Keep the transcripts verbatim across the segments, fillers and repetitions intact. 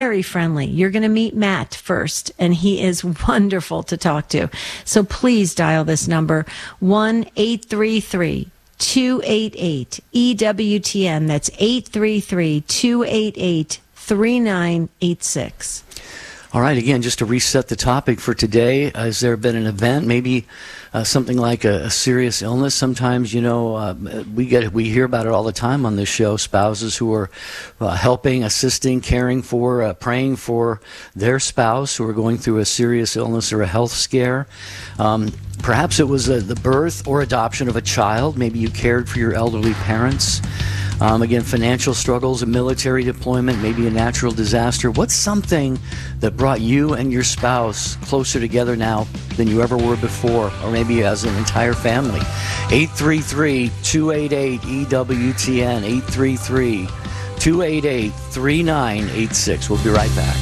very friendly. You're going to meet Matt first, and he is wonderful to talk to. So please dial this number, one eight three three, two eight eight, E W T N. That's eight three three, two eight eight, three nine eight six. All right, again, just to reset the topic for today, uh, has there been an event, maybe uh, something like a, a serious illness? Sometimes, you know, uh, we get we hear about it all the time on this show, spouses who are uh, helping, assisting, caring for, uh, praying for their spouse who are going through a serious illness or a health scare. Um, perhaps it was uh, the birth or adoption of a child. Maybe you cared for your elderly parents. Um, again, financial struggles, a military deployment, maybe a natural disaster. What's something that brought you and your spouse closer together now than you ever were before, or maybe as an entire family? eight three three, two eight eight, E W T N, eight three three, two eight eight, three nine eight six. We'll be right back.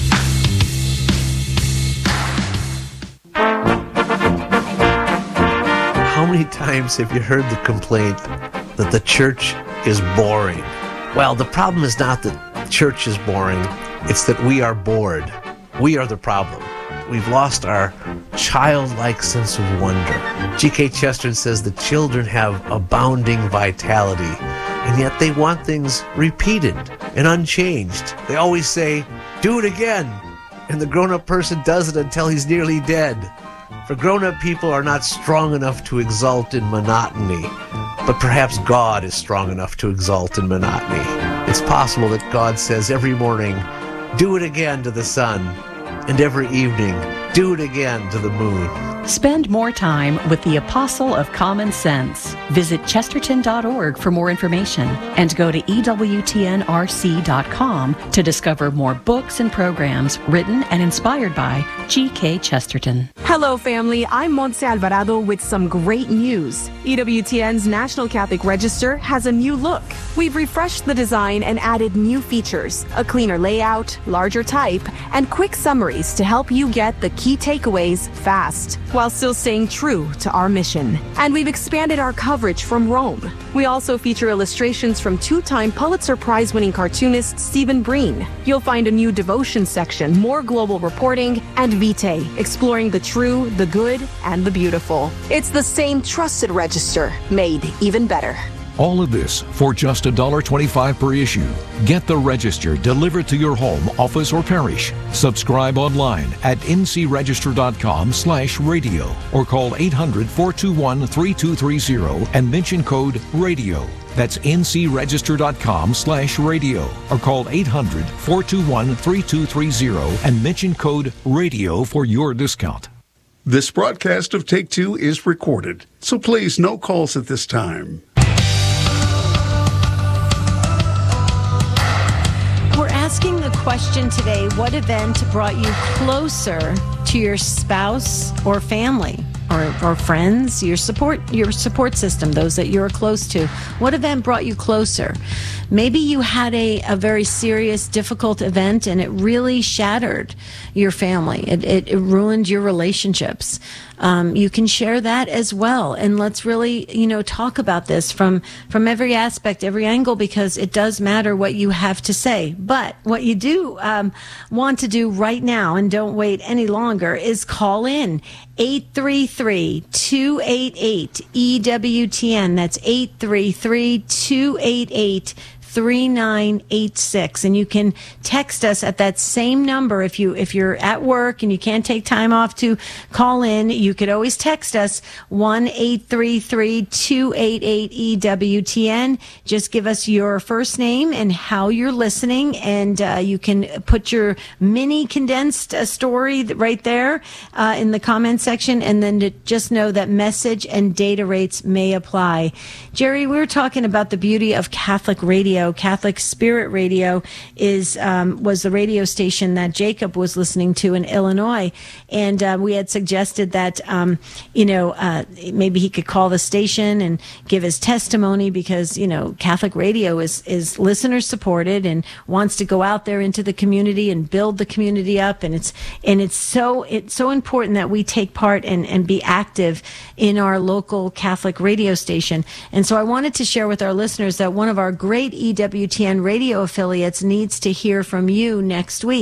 How many times have you heard the complaint that the church is boring? Well, the problem is not that church is boring, it's that we are bored. We are the problem. We've lost our childlike sense of wonder. G K Chesterton says the children have abounding vitality, and yet they want things repeated and unchanged. They always say, do it again, and the grown-up person does it until he's nearly dead. For grown-up people are not strong enough to exult in monotony, but perhaps God is strong enough to exult in monotony. It's possible that God says every morning, do it again to the sun, and every evening, do it again to the moon. Spend more time with the Apostle of Common Sense. Visit chesterton dot org for more information and go to E W T N R C dot com to discover more books and programs written and inspired by G K Chesterton. Hello, family. I'm Montse Alvarado with some great news. E W T N's National Catholic Register has a new look. We've refreshed the design and added new features, a cleaner layout, larger type, and quick summaries to help you get the key takeaways fast, while still staying true to our mission. And we've expanded our coverage from Rome. We also feature illustrations from two-time Pulitzer Prize-winning cartoonist Stephen Breen. You'll find a new devotion section, more global reporting, and Vitae, exploring the true, the good, and the beautiful. It's the same trusted register, made even better. All of this for just one dollar twenty-five per issue. Get the Register delivered to your home, office, or parish. Subscribe online at n c register dot com slash radio or call eight hundred, four two one, three two three zero and mention code RADIO. That's n c register dot com slash radio or call eight hundred, four two one, three two three zero and mention code RADIO for your discount. This broadcast of Take Two is recorded, so please no calls at this time. Asking the question today, what event brought you closer to your spouse or family or, or friends, your support, your support system, those that you're close to? What event brought you closer? Maybe you had a, a very serious, difficult event and it really shattered your family. It, it, it ruined your relationships. Um, you can share that as well. And let's really, you know, talk about this from, from every aspect, every angle, because it does matter what you have to say. But what you do um, want to do right now, and don't wait any longer, is call in eight three three, two eight eight, E W T N. That's eight three three, two eight eight, three nine eight six, and you can text us at that same number. If you if you're at work and you can't take time off to call in, you could always text us one eight three three, two eight eight, E W T N. Just give us your first name and how you're listening, and uh, you can put your mini condensed uh, story right there uh, in the comment section, and then to just know that message and data rates may apply. Jerry, we were talking about the beauty of Catholic radio. Catholic Spirit Radio is um, was the radio station that Jacob was listening to in Illinois, and uh, we had suggested that um, you know uh, maybe he could call the station and give his testimony, because you know Catholic radio is is listener supported and wants to go out there into the community and build the community up, and it's and it's so it's so important that we take part and and be active in our local Catholic radio station. And so I wanted to share with our listeners that one of our great E W T N radio affiliates needs to hear from you next week.